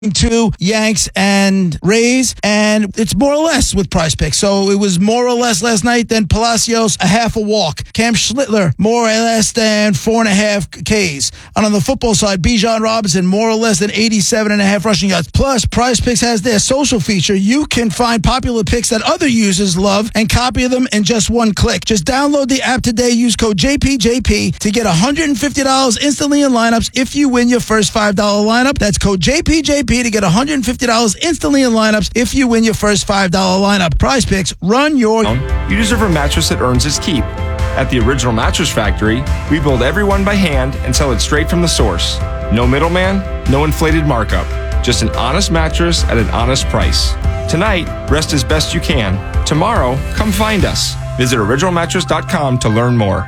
to Yanks and Rays, and it's more or less with Prize Picks. So it was more or less last night than Palacios, a half a walk. Cam Schlittler, more or less than 4.5 Ks. And on the football side, Bijan Robinson, more or less than 87.5 rushing yards. Plus, Prize Picks has their social feature. You can find popular picks that other users love and copy them in just one click. Just download the app today. Use code JPJP to get $150 instantly in lineups if you win your first $5 lineup. That's code JPJP to get $150 instantly in lineups if you win your first $5 lineup. Prize Picks, run your... You deserve a mattress that earns its keep. At the Original Mattress Factory, we build every one by hand and sell it straight from the source. No middleman, no inflated markup. Just an honest mattress at an honest price. Tonight, rest as best you can. Tomorrow, come find us. Visit originalmattress.com to learn more.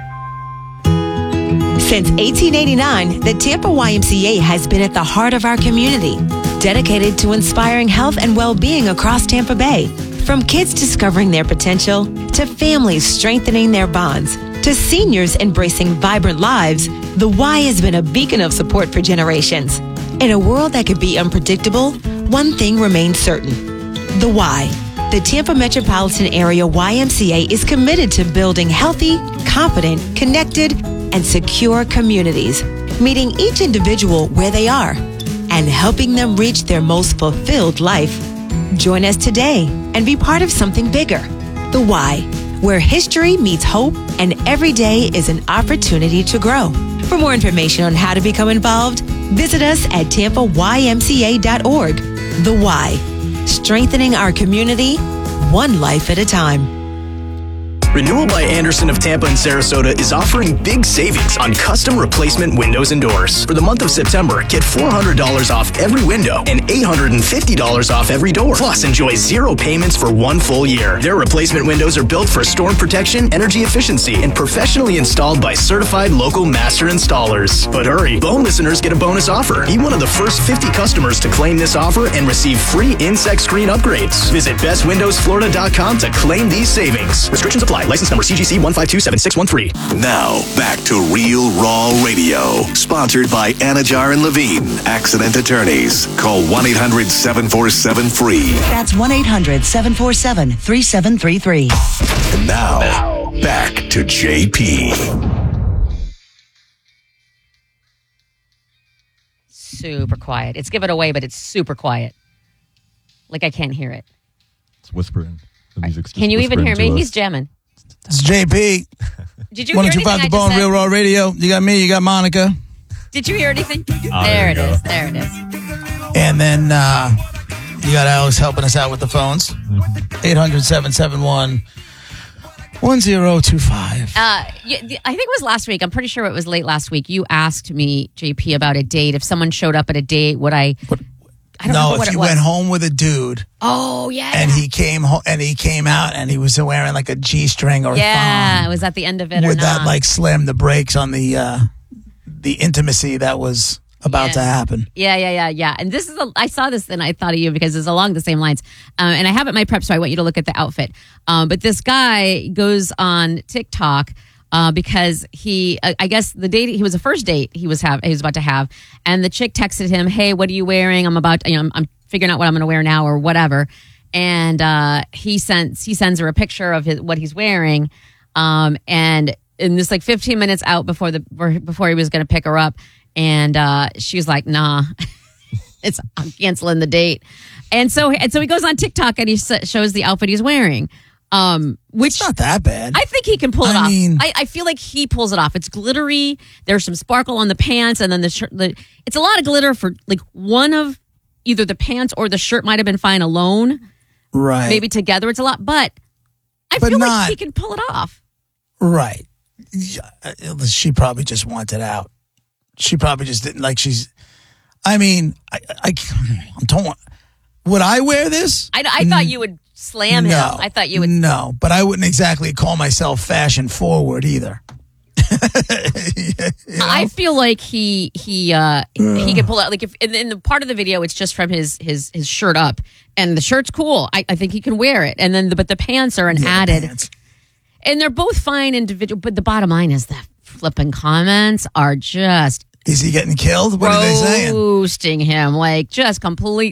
Since 1889, the Tampa YMCA has been at the heart of our community, dedicated to inspiring health and well-being across Tampa Bay. From kids discovering their potential, to families strengthening their bonds, to seniors embracing vibrant lives, the Y has been a beacon of support for generations. In a world that could be unpredictable, one thing remains certain. The Y. The Tampa Metropolitan Area YMCA is committed to building healthy, confident, connected, and secure communities, meeting each individual where they are and helping them reach their most fulfilled life. Join us today and be part of something bigger. The Y, where history meets hope and every day is an opportunity to grow. For more information on how to become involved, visit us at tampaymca.org. The Y, strengthening our community, one life at a time. Renewal by Andersen of Tampa and Sarasota is offering big savings on custom replacement windows and doors. For the month of September, get $400 off every window and $850 off every door. Plus, enjoy 0 payments for 1 full year. Their replacement windows are built for storm protection, energy efficiency, and professionally installed by certified local master installers. But hurry, Bone listeners get a bonus offer. Be one of the first 50 customers to claim this offer and receive free insect screen upgrades. Visit bestwindowsflorida.com to claim these savings. Restrictions apply. License number CGC 1527613. Now, back to Real Raw Radio. Sponsored by Anajar and Levine, Accident Attorneys. Call 1-800-747-FREE. That's 1-800-747-3733. And now, back to JP. Super quiet. It's Give It Away, but it's super quiet. Like I can't hear it. It's whispering. The music's just Can you even hear me? whispering to He's us. jamming. It's JP. Did you hear anything I 102.5 The just Bone, said? Real Raw Radio. You got me, you got Monica. Did you hear anything? there There it you go. is. There it is. And then you got Alex helping us out with the phones. 800-771-1025. I think it was last week. I'm pretty sure it was late last week. You asked me, JP, about a date. If someone showed up at a date, would I don't remember what if it you was. went home with a dude Oh, yeah. and he came home and he came out and he was wearing like a G-string or a yeah, thong, it was at the end of it or would not. that like slam the brakes on the intimacy that was about to happen? Yeah. And this is I saw this and I thought of you because it's along the same lines. And I have it in my prep, so I want you to look at the outfit. But this guy goes on TikTok because he, I guess the date, he was the first date he was about to have, and the chick texted him, "Hey, what are you wearing? I'm figuring out what I'm going to wear now or whatever." And he sends her a picture of what he's wearing, and in this like 15 minutes out before he was going to pick her up. And she was like, "Nah, I'm canceling the date." And so he goes on TikTok and he shows the outfit he's wearing, which It's not that bad. I think he can pull it off. mean- I feel like he pulls it off. It's glittery. There's some sparkle on the pants, and then the shirt. It's a lot of glitter for like one of either the pants or the shirt might have been fine alone. Right. Maybe together it's a lot, but I But feel like not- he can pull it off. Right. Yeah, she probably just wanted out. She probably just didn't like I'm torn. Would I wear this? I thought you would slam him. No. I thought you would. No, but I wouldn't exactly call myself fashion forward either. I feel like he can pull out, like if in the part of the video it's just from his shirt up, and the shirt's cool. I think he can wear it, and then but the pants are an added, pants. and they're both fine individual. But the bottom line is that flipping comments are just Is he getting killed? What are they saying? Roasting him, like just completely